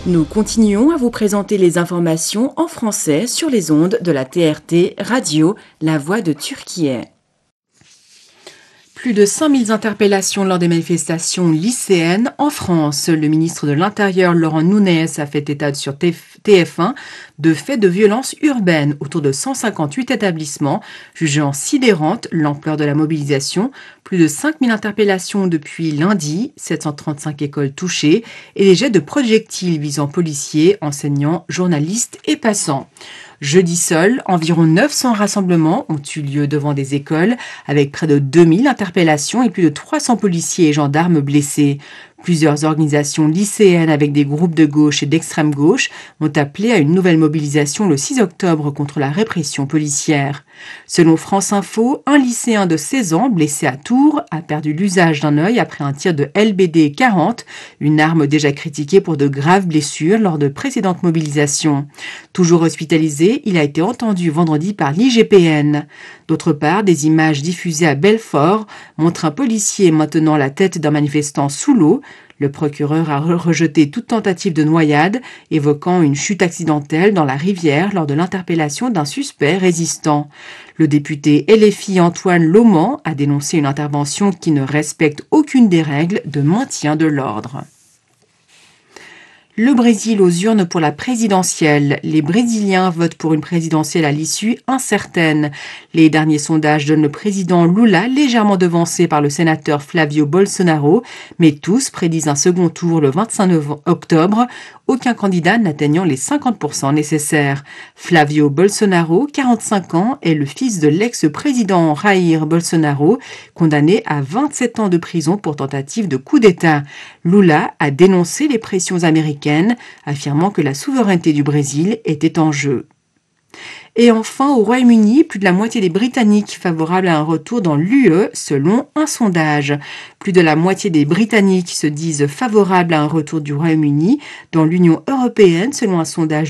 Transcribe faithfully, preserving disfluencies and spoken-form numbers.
Nous continuons à vous présenter les informations en français sur les ondes de la T R T Radio, La Voix de Türkiye. Plus de cinq mille interpellations lors des manifestations lycéennes en France. Le ministre de l'Intérieur, Laurent Nunez, a fait état sur T F un de faits de violence urbaine autour de cent cinquante-huit établissements, jugeant sidérante l'ampleur de la mobilisation. Plus de cinq mille interpellations depuis lundi, sept cent trente-cinq écoles touchées et les jets de projectiles visant policiers, enseignants, journalistes et passants. Jeudi seul, environ neuf cents rassemblements ont eu lieu devant des écoles, avec près de deux mille interpellations et plus de trois cents policiers et gendarmes blessés. Plusieurs organisations lycéennes avec des groupes de gauche et d'extrême gauche ont appelé à une nouvelle mobilisation le six octobre contre la répression policière. Selon France Info, un lycéen de seize ans blessé à Tours a perdu l'usage d'un œil après un tir de L B D quarante, une arme déjà critiquée pour de graves blessures lors de précédentes mobilisations. Toujours hospitalisé, il a été entendu vendredi par l'I G P N. D'autre part, des images diffusées à Belfort montrent un policier maintenant la tête d'un manifestant sous l'eau. Le procureur a rejeté toute tentative de noyade, évoquant une chute accidentelle dans la rivière lors de l'interpellation d'un suspect résistant. Le député L F I Antoine Lomant a dénoncé une intervention qui ne respecte aucune des règles de maintien de l'ordre. Le Brésil aux urnes pour la présidentielle. Les Brésiliens votent pour une présidentielle à l'issue incertaine. Les derniers sondages donnent le président Lula légèrement devancé par le sénateur Flavio Bolsonaro, mais tous prédisent un second tour le vingt-cinq octobre, aucun candidat n'atteignant les cinquante pour cent nécessaires. Flavio Bolsonaro, quarante-cinq ans, est le fils de l'ex-président Jair Bolsonaro, condamné à vingt-sept ans de prison pour tentative de coup d'État. Lula a dénoncé les pressions américaines, affirmant que la souveraineté du Brésil était en jeu. Et enfin, au Royaume-Uni, plus de la moitié des Britanniques favorables à un retour dans l'U E, selon un sondage. Plus de la moitié des Britanniques se disent favorables à un retour du Royaume-Uni dans l'Union européenne, selon un sondage